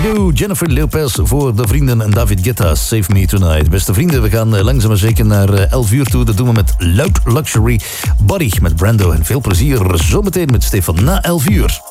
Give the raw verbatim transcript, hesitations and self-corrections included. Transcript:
Do, Jennifer Lopez voor de vrienden en David Guetta, Save Me Tonight. Beste vrienden, we gaan langzaam maar zeker naar elf uur toe. Dat doen we met Loud Luxury Body met Brando. En veel plezier zometeen met Stefan na elf uur.